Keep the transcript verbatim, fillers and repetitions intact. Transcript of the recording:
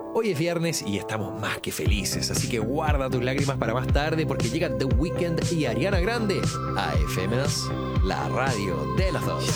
Hoy es viernes y estamos más que felices, así que guarda tus lágrimas para más tarde porque llegan The Weeknd y Ariana Grande a Efémeras, la radio de los dos.